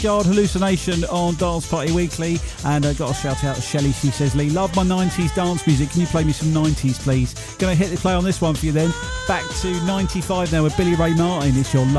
Yard Hallucination on Dance Party Weekly, and got a shout out to Shelley. She says, Lee, love my 90s dance music, can you play me some 90s please? Gonna hit the play on this one for you then. Back to 95 now with Billy Ray Martin. It's your